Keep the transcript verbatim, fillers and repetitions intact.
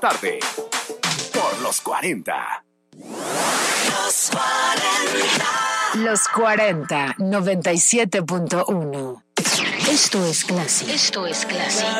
tarde. Por los cuarenta. Los cuarenta. Los cuarenta, noventa y siete punto uno. Esto es clásico. Esto es clásico.